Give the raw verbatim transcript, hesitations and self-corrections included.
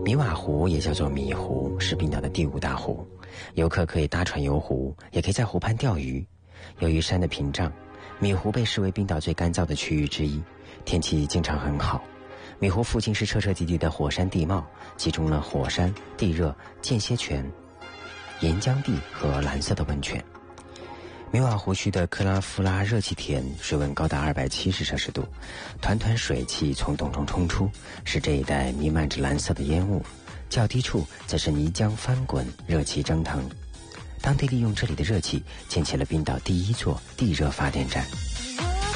米瓦湖也叫做米湖，是冰岛的第五大湖。游客可以搭船游湖，也可以在湖畔钓鱼。由于山的屏障，米湖被视为冰岛最干燥的区域之一，天气经常很好。米湖附近是彻彻底底的火山地貌，集中了火山、地热、间歇泉、岩浆地和蓝色的温泉。米瓦湖区的克拉夫拉热气田水温高达二百七十摄氏度，团团水汽从洞中冲出，使这一带弥漫着蓝色的烟雾。较低处则是泥浆翻滚，热气蒸腾。当地利用这里的热气建起了冰岛第一座地热发电站。